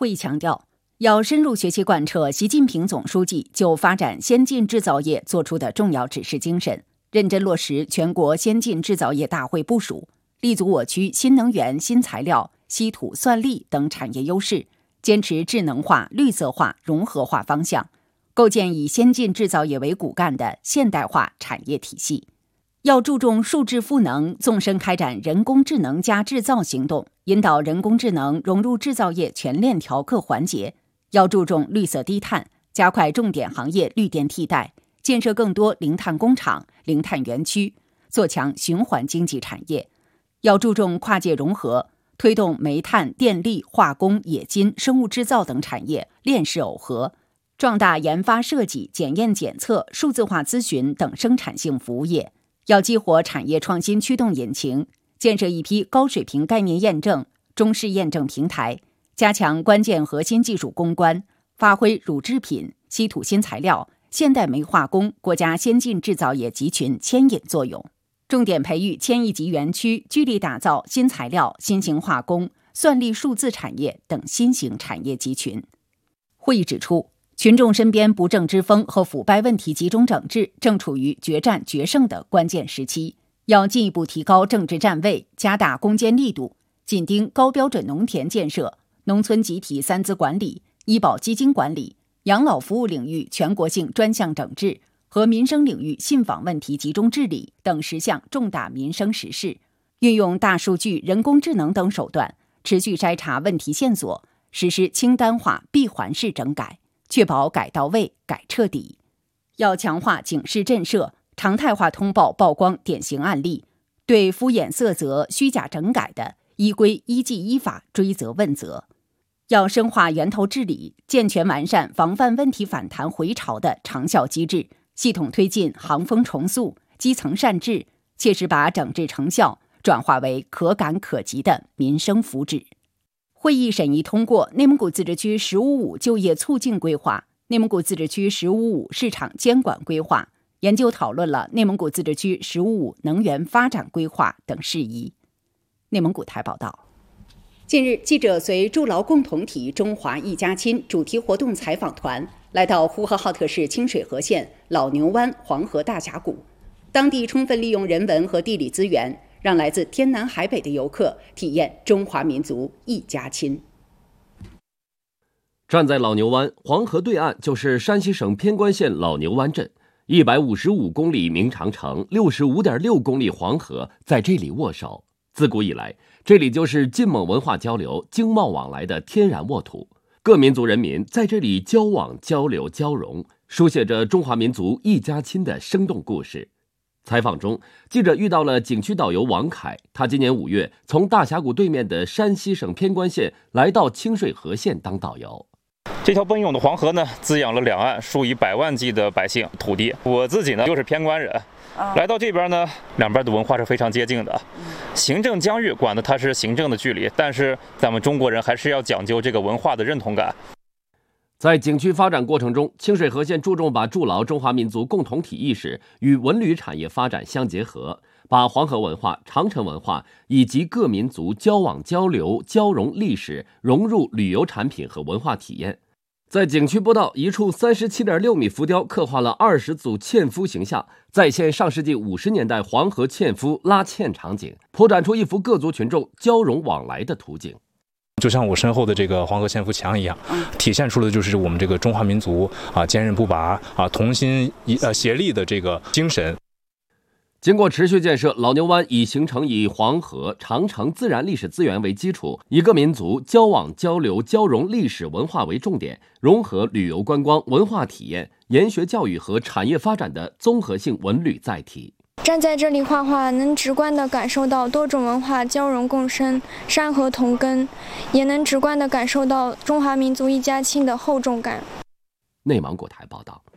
会议强调，要深入学习贯彻习近平总书记就发展先进制造业作出的重要指示精神，认真落实全国先进制造业大会部署，立足我区新能源、新材料、稀土、算力等产业优势，坚持智能化、绿色化、融合化方向，构建以先进制造业为骨干的现代化产业体系。要注重数质赋能，纵深开展人工智能加制造行动，引导人工智能融入制造业全链条各环节。要注重绿色低碳，加快重点行业绿电替代，建设更多零碳工厂、零碳园区，做强循环经济产业。要注重跨界融合，推动煤炭、电力、化工、冶金、生物制造等产业链式耦合，壮大研发设计、检验检测、数字化咨询等生产性服务业。要激活产业创新驱动引擎，建设一批高水平概念验证、中试验证平台，加强关键核心技术攻关，发挥乳制品、稀土新材料、现代煤化工国家先进制造业集群牵引作用，重点培育千亿级园区，聚力打造新材料、新型化工、算力数字产业等新型产业集群。会议指出，群众身边不正之风和腐败问题集中整治正处于决战决胜的关键时期，要进一步提高政治站位，加大攻坚力度，紧盯高标准农田建设、农村集体三资管理、医保基金管理、养老服务领域全国性专项整治和民生领域信访问题集中治理等10项重大民生实事，运用大数据、人工智能等手段，持续筛查问题线索，实施清单化闭环式整改，确保改到位、改彻底。要强化警示震慑，常态化通报曝光典型案例，对敷衍塞责、虚假整改的，依规依纪依法追责问责。要深化源头治理，健全完善防范问题反弹回潮的长效机制，系统推进行风重塑、基层善治，切实把整治成效转化为可感可及的民生福祉。会议审议通过内蒙古自治区“十五五”就业促进规划、内蒙古自治区“十五五”市场监管规划，研究讨论了内蒙古自治区“十五五”能源发展规划等事宜。内蒙古台报道，近日，记者随筑牢共同体中华一家亲主题活动采访团来到呼和浩特市清水河县老牛湾黄河大峡谷，当地充分利用人文和地理资源，让来自天南海北的游客体验中华民族一家亲。 站在老牛湾黄河对岸就是山西省偏关县老牛湾镇，155公里明长城，65.6公里黄河在这里握手。自古以来，这里就是晋蒙文化交流、经贸往来的天然沃土，各民族人民在这里交往、交流、交融，书写着中华民族一家亲的生动故事。采访中，记者遇到了景区导游王凯，他今年5月从大峡谷对面的山西省偏关县来到清水河县当导游。 这条奔涌的黄河呢，滋养了两岸数以百万计的百姓土地。我自己呢又是偏关人，来到这边呢，两边的文化是非常接近的。行政疆域管的它是行政的距离，但是咱们中国人还是要讲究这个文化的认同感。 在景区发展过程中，清水河县注重把筑牢中华民族共同体意识与文旅产业发展相结合，把黄河文化、长城文化以及各民族交往交流、交融历史融入旅游产品和文化体验。在景区坡道一处37.6米浮雕刻画了20组纤夫形象，再现上世纪50年代黄河纤夫拉纤场景，铺展出一幅各族群众交融往来的图景。 就像我身后的这个黄河纤夫墙一样，体现出的就是我们这个中华民族坚韧不拔同心协力的这个精神。 经过持续建设，老牛湾已形成以黄河、长城自然历史资源为基础，以各民族交往、交流、交融历史文化为重点，融合旅游观光、文化体验、研学教育和产业发展的综合性文旅载体。 站在这里画画，能直观地感受到多种文化交融共生、山河同根，也能直观地感受到中华民族一家亲的厚重感。 内蒙古台报道。